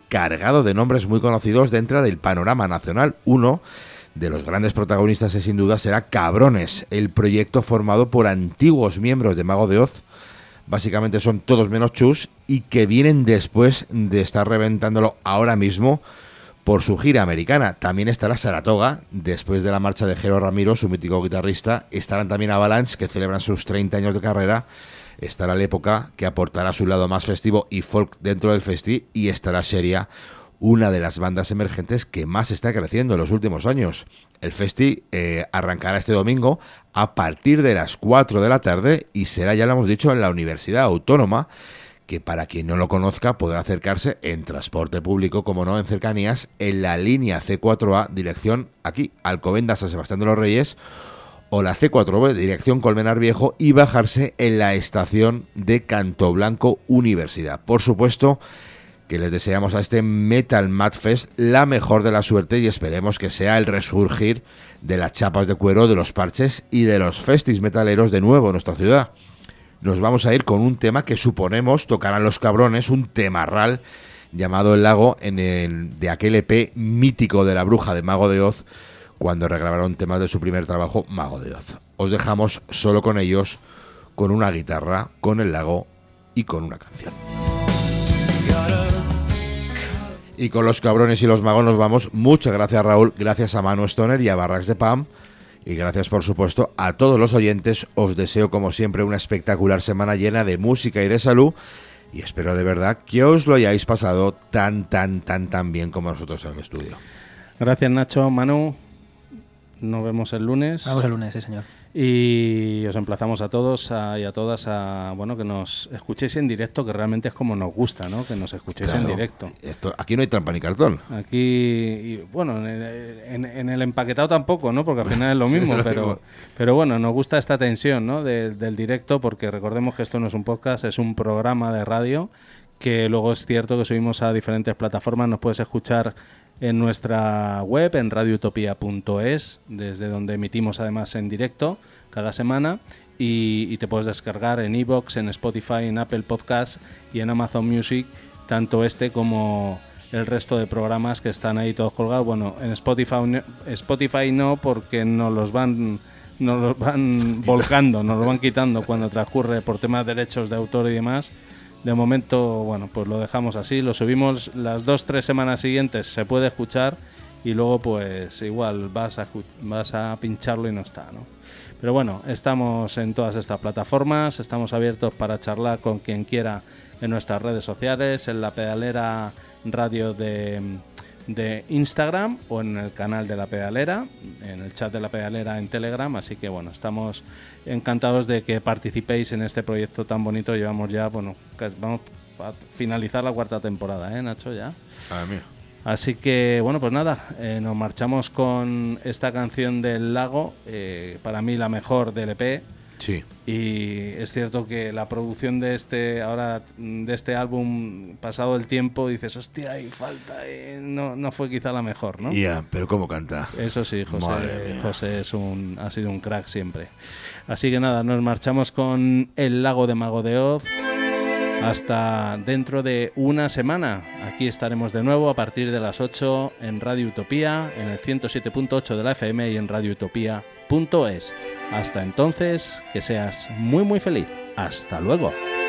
cargado de nombres muy conocidos dentro del panorama nacional. Uno de los grandes protagonistas sin duda será Cabrones, el proyecto formado por antiguos miembros de Mago de Oz. Básicamente son todos menos Chus y que vienen después de estar reventándolo ahora mismo por su gira americana. También estará Saratoga, después de la marcha de Jero Ramiro, su mítico guitarrista. Estarán también Avalanche, que celebran sus 30 años de carrera. Estará La Época, que aportará su lado más festivo y folk dentro del festi. Y estará Sheria, una de las bandas emergentes que más está creciendo en los últimos años. El festi arrancará este domingo a partir de las 4 de la tarde y será, ya lo hemos dicho, en la Universidad Autónoma, que para quien no lo conozca podrá acercarse en transporte público, como no, en cercanías, en la línea C4A, dirección aquí, Alcobendas, San Sebastián de los Reyes, o la C4B, dirección Colmenar Viejo, y bajarse en la estación de Cantoblanco Universidad. Por supuesto que les deseamos a este Metal Mad Fest la mejor de la suerte y esperemos que sea el resurgir de las chapas de cuero, de los parches y de los festis metaleros de nuevo en nuestra ciudad. Nos vamos a ir con un tema que suponemos tocarán los Cabrones, un temarral llamado El Lago, de aquel EP mítico de la bruja de Mago de Oz, cuando regrabaron temas de su primer trabajo, Mago de Oz. Os dejamos solo con ellos, con una guitarra, con El Lago y con una canción. Y con los Cabrones y los Magos nos vamos. Muchas gracias, Raúl, gracias a Manu Stoner y a Barracks de Pam. Y gracias, por supuesto, a todos los oyentes. Os deseo, como siempre, una espectacular semana llena de música y de salud. Y espero de verdad que os lo hayáis pasado tan bien como nosotros en el estudio. Gracias, Nacho. Manu, nos vemos el lunes. Vamos el lunes, sí, señor. Y os emplazamos a todos y a todas a que nos escuchéis en directo, que realmente es como nos gusta, ¿no? Que nos escuchéis en directo. Aquí no hay trampa ni cartón. Aquí, y, bueno, en el empaquetado tampoco, ¿no? Porque al final es lo mismo, pero bueno, nos gusta esta tensión, ¿no? Del directo, porque recordemos que esto no es un podcast, es un programa de radio, que luego es cierto que subimos a diferentes plataformas. Nos puedes escuchar en nuestra web, en radioutopia.es, desde donde emitimos además en directo cada semana, y te puedes descargar en iVoox, en Spotify, en Apple Podcasts y en Amazon Music, tanto este como el resto de programas que están ahí todos colgados. Bueno, en Spotify no, porque nos los van volcando, nos lo van quitando cuando transcurre por temas de derechos de autor y demás. De momento, bueno, pues lo dejamos así, lo subimos las 2-3 semanas siguientes, se puede escuchar y luego pues igual vas a pincharlo y no está, ¿no? Pero bueno, estamos en todas estas plataformas, estamos abiertos para charlar con quien quiera en nuestras redes sociales, en la Pedalera Radio de Instagram o en el canal de La Pedalera, en el chat de La Pedalera en Telegram, así que bueno, estamos encantados de que participéis en este proyecto tan bonito. Llevamos ya, bueno, vamos a finalizar la 4ª temporada, Nacho, ya. Así que bueno, pues nada, nos marchamos con esta canción del Lago, para mí la mejor del EP. Sí. Y es cierto que la producción de este álbum, pasado el tiempo, dices, hostia, hay falta, no fue quizá la mejor, ¿no? Ya, pero cómo canta. Eso sí, José ha sido un crack siempre. Así que nada, nos marchamos con El Lago de Mago de Oz. Hasta dentro de una semana. Aquí estaremos de nuevo a partir de las 8 en Radio Utopía, en el 107.8 de la FM y en radioutopía.es. Hasta entonces, que seas muy muy feliz. Hasta luego.